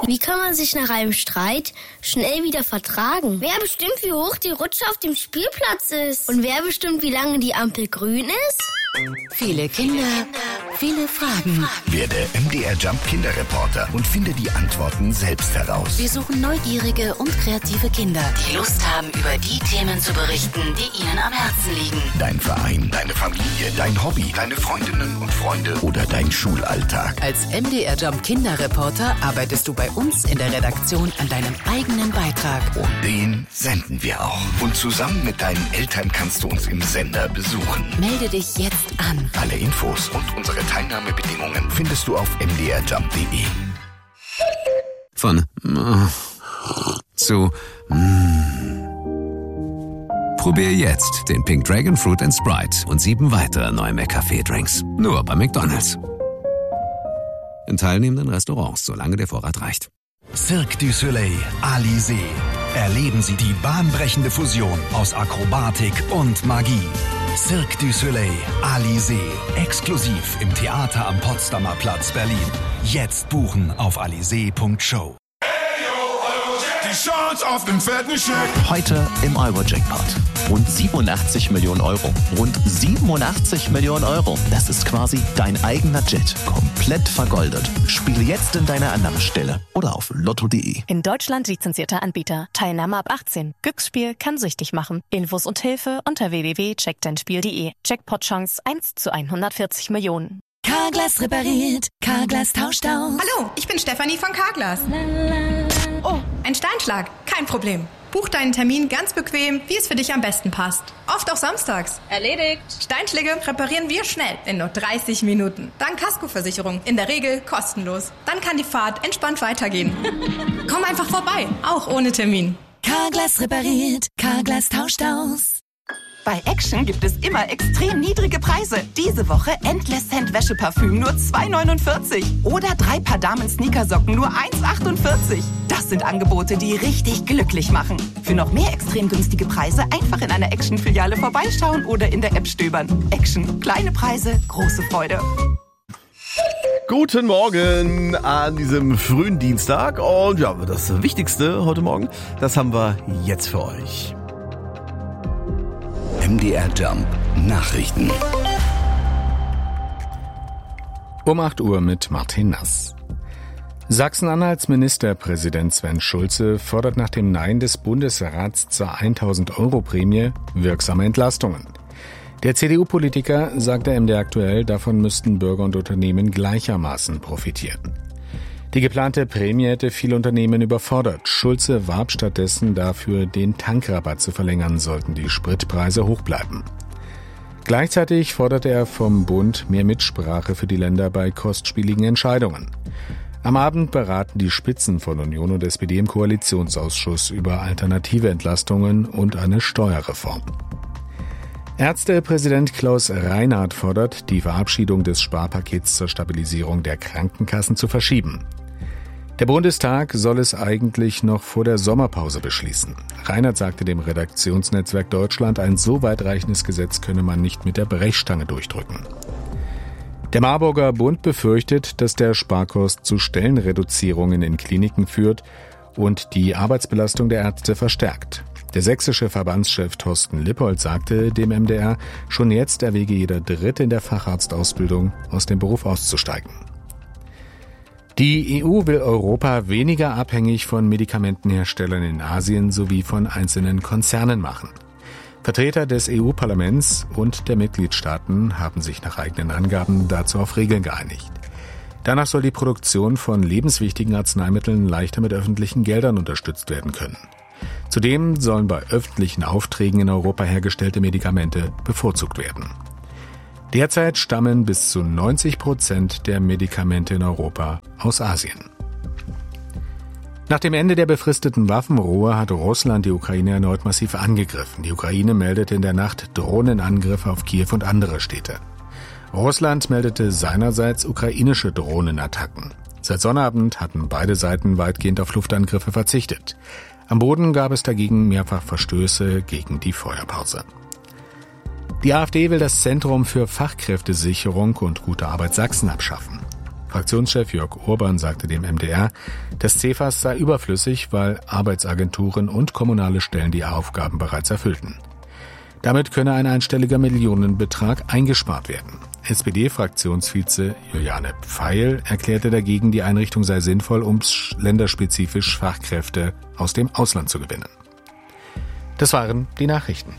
Wie kann man sich nach einem Streit schnell wieder vertragen? Wer bestimmt, wie hoch die Rutsche auf dem Spielplatz ist? Und wer bestimmt, wie lange die Ampel grün ist? Viele Kinder, viele Fragen. Werde MDR Jump Kinderreporter und finde die Antworten selbst heraus. Wir suchen neugierige und kreative Kinder, die Lust haben, über die Themen zu berichten, die ihnen am Herzen liegen. Dein Verein, deine Familie, dein Hobby, deine Freundinnen und Freunde oder dein Schulalltag. Als MDR Jump Kinderreporter arbeitest du bei uns in der Redaktion an deinem eigenen Beitrag. Und den senden wir auch. Und zusammen mit deinen Eltern kannst du uns im Sender besuchen. Melde dich jetzt an. Alle Infos und unsere Teilnahmebedingungen findest du auf mdrjump.de. Von zu Probier jetzt den Pink Dragon Fruit & Sprite und 7 weitere neue McCafé-Drinks. Nur bei McDonald's. In teilnehmenden Restaurants, solange der Vorrat reicht. Cirque du Soleil, Alizé. Erleben Sie die bahnbrechende Fusion aus Akrobatik und Magie. Cirque du Soleil, Alizé. Exklusiv im Theater am Potsdamer Platz, Berlin. Jetzt buchen auf alizé.show. Die Chance auf den fetten Scheck. Heute im Euro-Jackpot. Rund 87 Millionen Euro. Rund 87 Millionen Euro. Das ist quasi dein eigener Jet. Komplett vergoldet. Spiele jetzt in deiner Annahmestelle oder auf lotto.de. In Deutschland lizenzierter Anbieter. Teilnahme ab 18. Glücksspiel kann süchtig machen. Infos und Hilfe unter www.checkdeinspiel.de. Jackpot-Chance 1 zu 140 Millionen. Carglass repariert, Carglass tauscht aus. Hallo, ich bin Stefanie von Carglass. Oh, ein Steinschlag, kein Problem. Buch deinen Termin ganz bequem, wie es für dich am besten passt. Oft auch samstags. Erledigt. Steinschläge reparieren wir schnell, in nur 30 Minuten. Dank Kaskoversicherung, in der Regel kostenlos. Dann kann die Fahrt entspannt weitergehen. Komm einfach vorbei, auch ohne Termin. Carglass repariert, Carglass tauscht aus. Bei Action gibt es immer extrem niedrige Preise. Diese Woche Endless Scent Wäscheparfüm nur 2,49. Oder 3 Paar Damen-Sneakersocken nur 1,48. Das sind Angebote, die richtig glücklich machen. Für noch mehr extrem günstige Preise einfach in einer Action-Filiale vorbeischauen oder in der App stöbern. Action. Kleine Preise, große Freude. Guten Morgen an diesem frühen Dienstag. Und ja, das Wichtigste heute Morgen, das haben wir jetzt für euch. MDR Jump Nachrichten. Um 8 Uhr mit Martin Nass. Sachsen-Anhalts Ministerpräsident Sven Schulze fordert nach dem Nein des Bundesrats zur 1.000-Euro-Prämie wirksame Entlastungen. Der CDU-Politiker sagte MDR aktuell, davon müssten Bürger und Unternehmen gleichermaßen profitieren. Die geplante Prämie hätte viele Unternehmen überfordert. Schulze warb stattdessen dafür, den Tankrabatt zu verlängern, sollten die Spritpreise hoch bleiben. Gleichzeitig forderte er vom Bund mehr Mitsprache für die Länder bei kostspieligen Entscheidungen. Am Abend beraten die Spitzen von Union und SPD im Koalitionsausschuss über alternative Entlastungen und eine Steuerreform. Ärztepräsident Klaus Reinhardt fordert, die Verabschiedung des Sparpakets zur Stabilisierung der Krankenkassen zu verschieben. Der Bundestag soll es eigentlich noch vor der Sommerpause beschließen. Reinhardt sagte dem Redaktionsnetzwerk Deutschland, ein so weitreichendes Gesetz könne man nicht mit der Brechstange durchdrücken. Der Marburger Bund befürchtet, dass der Sparkurs zu Stellenreduzierungen in Kliniken führt und die Arbeitsbelastung der Ärzte verstärkt. Der sächsische Verbandschef Thorsten Lippold sagte dem MDR, schon jetzt erwäge jeder Dritte in der Facharztausbildung, aus dem Beruf auszusteigen. Die EU will Europa weniger abhängig von Medikamentenherstellern in Asien sowie von einzelnen Konzernen machen. Vertreter des EU-Parlaments und der Mitgliedstaaten haben sich nach eigenen Angaben dazu auf Regeln geeinigt. Danach soll die Produktion von lebenswichtigen Arzneimitteln leichter mit öffentlichen Geldern unterstützt werden können. Zudem sollen bei öffentlichen Aufträgen in Europa hergestellte Medikamente bevorzugt werden. Derzeit stammen bis zu 90% der Medikamente in Europa aus Asien. Nach dem Ende der befristeten Waffenruhe hat Russland die Ukraine erneut massiv angegriffen. Die Ukraine meldete in der Nacht Drohnenangriffe auf Kiew und andere Städte. Russland meldete seinerseits ukrainische Drohnenattacken. Seit Sonnabend hatten beide Seiten weitgehend auf Luftangriffe verzichtet. Am Boden gab es dagegen mehrfach Verstöße gegen die Feuerpause. Die AfD will das Zentrum für Fachkräftesicherung und gute Arbeit Sachsen abschaffen. Fraktionschef Jörg Urban sagte dem MDR, das CEFAS sei überflüssig, weil Arbeitsagenturen und kommunale Stellen die Aufgaben bereits erfüllten. Damit könne ein einstelliger Millionenbetrag eingespart werden. SPD-Fraktionsvize Juliane Pfeil erklärte dagegen, die Einrichtung sei sinnvoll, um länderspezifisch Fachkräfte aus dem Ausland zu gewinnen. Das waren die Nachrichten.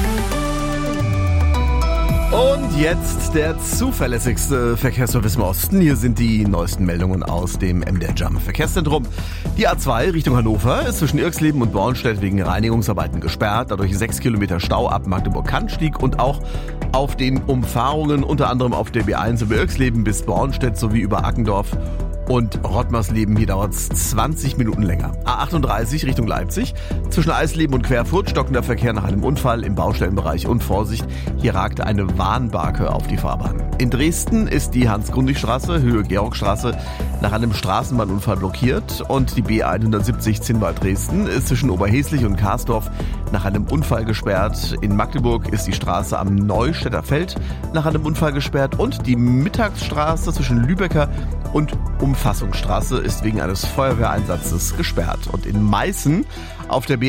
Und jetzt der zuverlässigste Verkehrsservice im Osten. Hier sind die neuesten Meldungen aus dem MDR Jump Verkehrszentrum. Die A2 Richtung Hannover ist zwischen Irxleben und Bornstedt wegen Reinigungsarbeiten gesperrt. Dadurch 6 Kilometer Stau ab Magdeburg-Kannstieg und auch auf den Umfahrungen, unter anderem auf der B1 über Irxleben bis Bornstedt sowie über Ackendorf und Rottmarsleben. Hier dauert es 20 Minuten länger. A38 Richtung Leipzig. Zwischen Eisleben und Querfurt stockender Verkehr nach einem Unfall im Baustellenbereich und Vorsicht. Hier ragte eine Warnbarke auf die Fahrbahn. In Dresden ist die Hans-Grundig-Straße, Höhe Georgstraße, nach einem Straßenbahnunfall blockiert. Und die B170 Zinnwald-Dresden ist zwischen Oberheslich und Karsdorf nach einem Unfall gesperrt. In Magdeburg ist die Straße am Neustädter Feld nach einem Unfall gesperrt. Und die Mittagsstraße zwischen Lübecker und Umfassungsstraße ist wegen eines Feuerwehreinsatzes gesperrt. Und in Meißen auf der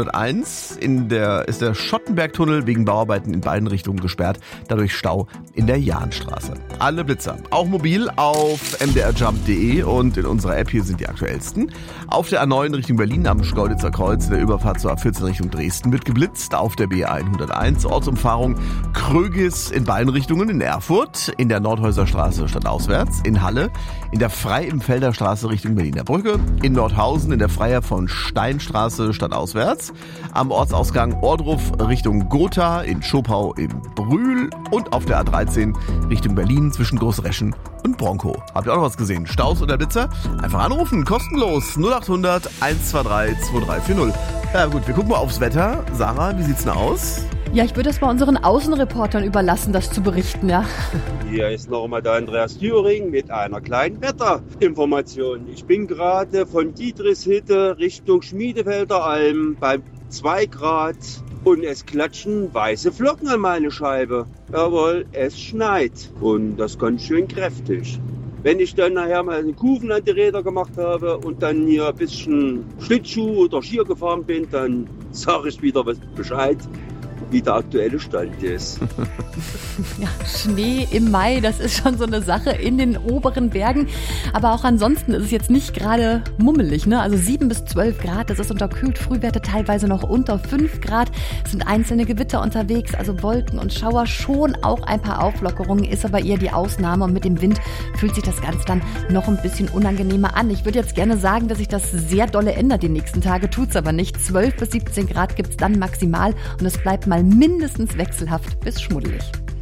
B101 ist der Schottenbergtunnel wegen Bauarbeiten in beiden Richtungen gesperrt. Dadurch Stau in der Jahnstraße. Alle Blitzer, auch mobil, auf mdrjump.de und in unserer App hier sind die aktuellsten. Auf der A9 Richtung Berlin am Schkeuditzer Kreuz in der Überfahrt zur A14 Richtung Dresden wird geblitzt. Auf der B101 Ortsumfahrung Krögis in beiden Richtungen in Erfurt, in der Nordhäuserstraße stadtauswärts, in Halle, in der Frei-im-Felder Straße Richtung Berliner Brücke, in Nordhausen in der Freier von Steinstraße stadtauswärts, am Ortsausgang Ohrdruf Richtung Gotha, in Schopau im Brühl und auf der A13 Richtung Berlin zwischen Großreschen und Bronkow. Habt ihr auch noch was gesehen? Staus oder Blitzer? Einfach anrufen, kostenlos 0800 123 2340. Ja gut, wir gucken mal aufs Wetter. Sarah, wie sieht's denn aus? Ja, ich würde es mal unseren Außenreportern überlassen, das zu berichten, ja. Hier ist nochmal der Andreas Thüring mit einer kleinen Wetterinformation. Ich bin gerade von Dietrichshütte Richtung Schmiedefelder Alm bei 2 Grad und es klatschen weiße Flocken an meine Scheibe. Jawohl, es schneit und das ganz schön kräftig. Wenn ich dann nachher mal einen Kufen an die Räder gemacht habe und dann hier ein bisschen Schlittschuh oder Skier gefahren bin, dann sage ich wieder Bescheid, wie der aktuelle Stand ist. Ja, Schnee im Mai, das ist schon so eine Sache in den oberen Bergen. Aber auch ansonsten ist es jetzt nicht gerade mummelig, ne? Also 7 bis 12 Grad, das ist unterkühlt. Frühwerte teilweise noch unter 5 Grad. Es sind einzelne Gewitter unterwegs, also Wolken und Schauer. Schon auch ein paar Auflockerungen, ist aber eher die Ausnahme. Und mit dem Wind fühlt sich das Ganze dann noch ein bisschen unangenehmer an. Ich würde jetzt gerne sagen, dass sich das sehr dolle ändert die nächsten Tage. Tut's aber nicht. 12 bis 17 Grad gibt's dann maximal. Und es bleibt mal mindestens wechselhaft bis schmuddelig.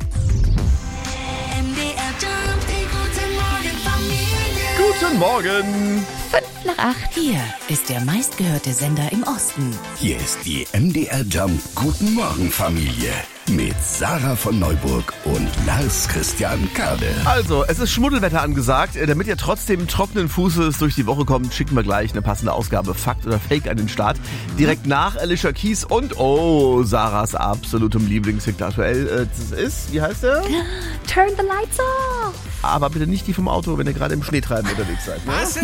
Guten Morgen! 7:55. Hier ist der meistgehörte Sender im Osten. Hier ist die MDR Jump Guten Morgen Familie mit Sarah von Neuburg und Lars Christian Kade. Also, es ist Schmuddelwetter angesagt. Damit ihr trotzdem trockenen Fußes durch die Woche kommt, schicken wir gleich eine passende Ausgabe Fakt oder Fake an den Start. Direkt nach Alicia Keys und Sarahs absolutem Lieblingshit aktuell. Das ist, wie heißt der? Turn the lights off! Aber bitte nicht die vom Auto, wenn ihr gerade im Schneetreiben unterwegs seid. Ne?